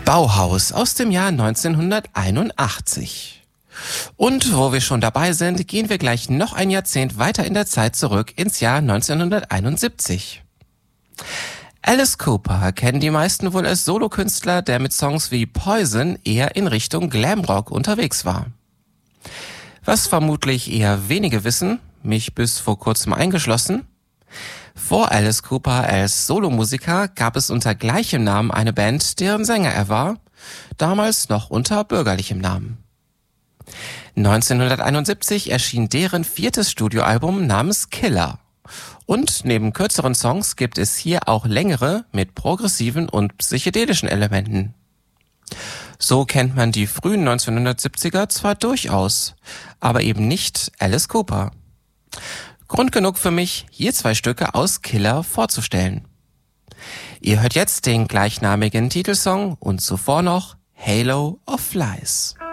Bauhaus aus dem Jahr 1981. Und wo wir schon dabei sind, gehen wir gleich noch ein Jahrzehnt weiter in der Zeit zurück ins Jahr 1971. Alice Cooper kennen die meisten wohl als Solokünstler, der mit Songs wie Poison eher in Richtung Glamrock unterwegs war. Was vermutlich eher wenige wissen, mich bis vor kurzem eingeschlossen: Vor Alice Cooper als Solomusiker gab es unter gleichem Namen eine Band, deren Sänger er war, damals noch unter bürgerlichem Namen. 1971 erschien deren 4. Studioalbum namens Killer. Und neben kürzeren Songs gibt es hier auch längere mit progressiven und psychedelischen Elementen. So kennt man die frühen 1970er zwar durchaus, aber eben nicht Alice Cooper. Grund genug für mich, hier 2 Stücke aus Killer vorzustellen. Ihr hört jetzt den gleichnamigen Titelsong und zuvor noch Halo of Flies.